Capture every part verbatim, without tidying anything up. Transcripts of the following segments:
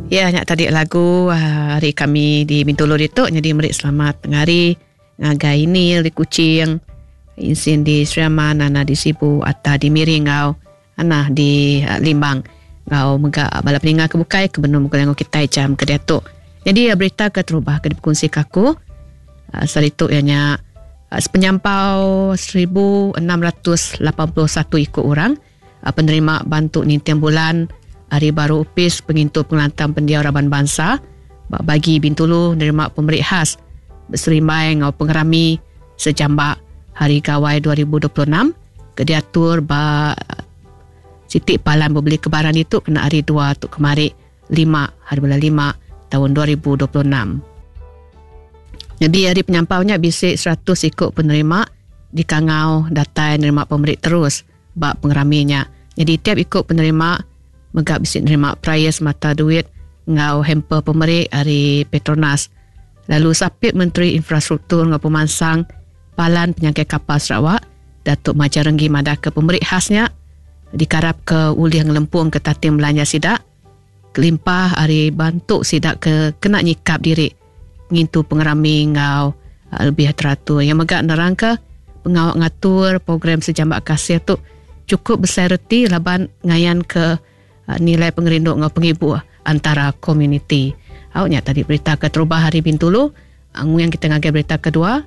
Ya, nyak tadi lagu uh, hari kami di Bintulu itu jadi merik selamat tengah hari ngagai ini di Kucing insin di Seriaman ana di Sibu atta di Miring ngau ana di uh, Limbang ngau mega balap ninga kebukai ke benum ke lengo kita jam ke datuk. Jadi uh, berita ke terubah ke dikongsi kaku uh, saritu ianya uh, penyampau seribu enam ratus lapan puluh satu ikut orang uh, penerima bantu nintian bulan Hari Baru Upis pengintu pengelantam pendiau Raban Bangsa bagi Bintulu menerima pemberi khas berserimai ngau pengerami sejambak Hari Gawai dua ribu dua puluh enam kediatur ba Siti Palan berbeli kebaran itu kena hari dua tu kemari lima hari bulan lima tahun dua ribu dua puluh enam. Jadi hari penyampaunya bisik seratus ikut penerima di kangau datai menerima pemberi terus bak pengeraminya. Jadi tiap ikut penerima megak bisik nerima prize mata duit ngau hamper pemberi hari Petronas. Lalu sapit Menteri Infrastruktur ngau pemansang Palan penyangkai kapal Sarawak Datuk Majarenggi Madaka pemberi khasnya dikarap ke uliang lempung ke tatim belanja sidak kelimpah hari bantuk sidak ke kena nyikap diri ngintu pengerami ngau uh, lebih teratur yang megak nerangka pengawak ngatur program sejambak kasih tu cukup besar reti laban ngayan ke Uh, nilai pengerinduk ngau pengibu antara komuniti. Awaknya tadi berita ke terubah hari Bintulu. Angu yang kita ngagai berita kedua.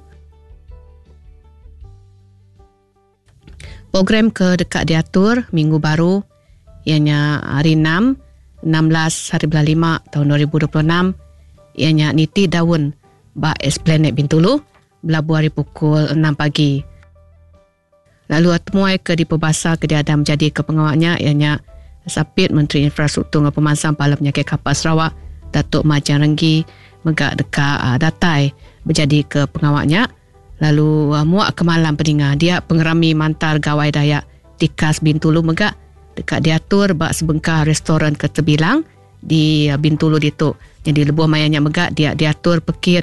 Program ke dekat diatur minggu baru ianya hari enam enam belas hari bulan lima tahun dua ribu dua puluh enam ianya niti daun ba Esplanade Bintulu belabu hari pukul enam pagi. Lalu temuai ke di Perbasa ke diada menjadi ke pengawaknya ianya Sapit Menteri Infrastruktur dan Pemansang Pala Penyakit Kapal Sarawak Datuk Majarenggi megak dekat uh, datai berjadi ke pengawaknya. Lalu uh, muak ke malam peninga dia pengerami mantar gawai Dayak Tikas Bintulu megak dekat diatur bak sebengkah restoran ke terbilang di uh, Bintulu ditu. Jadi lebuh mayanya megak dia diatur pekit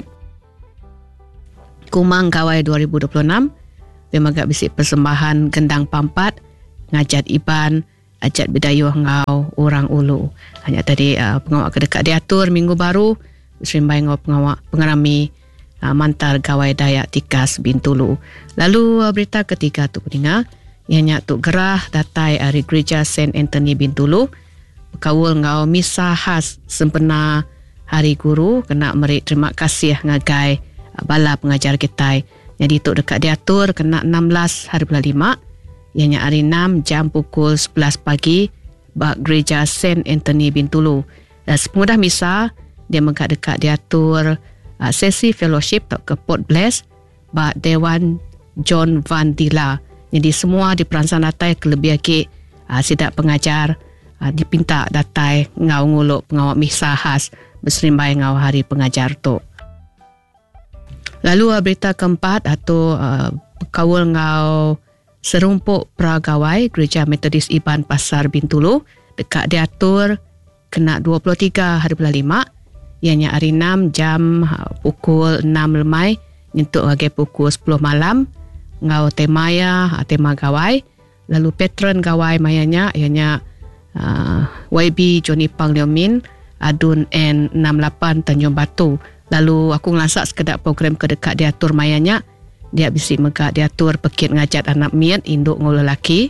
Kumang Gawai dua ribu dua puluh enam dia megak bisik persembahan gendang pampat ngajat iban ajat bidayuh ngau orang ulu. Hanya tadi uh, pengawak ke dekat diatur minggu baru bersembah ngau pengawak pengerami uh, mantar gawai Dayak Tikas Bintulu. Lalu uh, berita ketiga tu peninga ianya tu gerah datai hari Gereja Saint Anthony Bintulu berkawul ngau misa khas sempena Hari Guru kena meri terima kasih ngagai uh, bala pengajar kita. Jadi tu dekat diatur kena enam belas hari bulan lima ianya hari enam jam pukul sebelas pagi bak Gereja Saint Anthony Bintulu. Dan semudah misa dia megak dekat diatur uh, sesi fellowship tak ke Port Bless bak Dewan John Van Dilla. Jadi semua diperansang datai kelebih lagi uh, sidak pengajar uh, dipinta datai ngau nguluk pengawak misa khas berserimbai ngau hari pengajar tu. Lalu uh, berita keempat atau uh, kawul ngau serumpuk pragawai Gereja Metodis Iban Pasar Bintulu dekat diatur kena dua puluh tiga hari bulan lima ianya hari enam jam pukul enam lemai nyentuk lagi pukul sepuluh malam ngau temaya tema gawai. Lalu patron gawai mayanya ianya uh, Y B Johnny Pang Leomin Adun N enam lapan Tanjung Batu. Lalu aku ngelasak sekedar program ke dekat diatur mayanya dia bisi megak diatur pekit ngajat anak miat induk ngul lelaki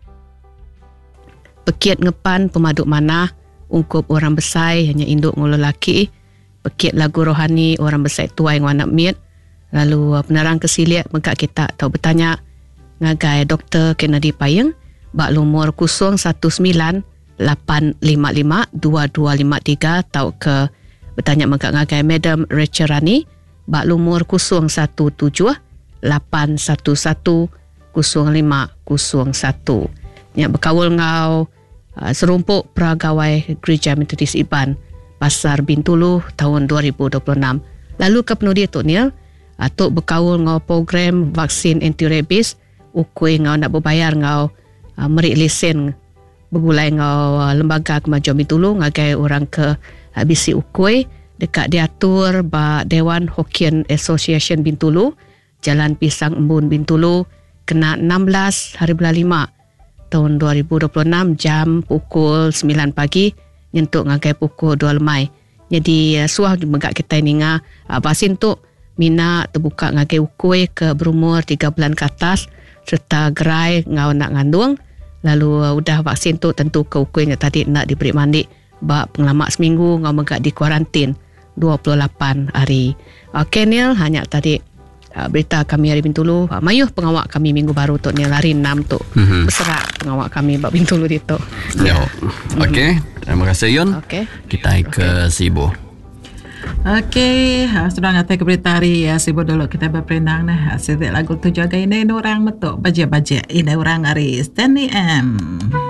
pekit ngepan pemaduk manah ungkup orang besai hanya induk ngul lelaki pekit lagu rohani orang besai tuai ngau anak miat. Lalu penerang kesiliat megak kita tahu bertanya ngagai Doktor Kennedy Payeng bak lumur kosong satu sembilan lapan lima lima dua dua lima tiga tahu ke bertanya megak ngagai Madam Rachel Rani bak lumur kosong satu tujuh lapan satu satu kosong lima kosong satu. Yang berkawal ngau uh, serumpuk pragawai Gereja Metodis Iban Pasar Bintulu tahun dua ribu dua puluh enam. Lalu ke penudi tu Nil atau uh, berkawal ngau program vaksin anti-rabies ukui ngau nak berbayar ngau uh, merik lesen bergulai ngau uh, lembaga kemajuan Bintulu ngagai orang ke uh, bisi ukui dekat diatur ba Dewan Hokkien Association Bintulu Jalan Pisang Embun Bintulu kena enam belas hari bulan lima tahun dua ribu dua puluh enam jam pukul sembilan pagi nyentuk ngagai pukul dua lemai. Jadi uh, suah megak kita ni ngah uh, vaksin tu mina terbuka ngagai ukui ke berumur tiga bulan ke atas serta gerai ngau nak ngandung. Lalu uh, udah vaksin tu tentu ke ukui yang tadi nak diberi mandi bak pengalamak seminggu ngau megak di kuarantin dua puluh lapan hari. Okey Nil, hanya tadi uh, berita kami hari Bintulu. Uh, mayuh pengawak kami minggu baru tu Nil hari enam tu. Mm-hmm. Berserak pengawak kami bak Bintulu di tu. Ya. Okey, terima kasih Yun. Okey. Kita ke okay. Sibu. Okey, sudah ngatai ke berita hari ya, Sibu dulu kita berperenang nah. Sedek lagu tu jaga ini orang metuk bajet-bajet ini orang hari Stanley M.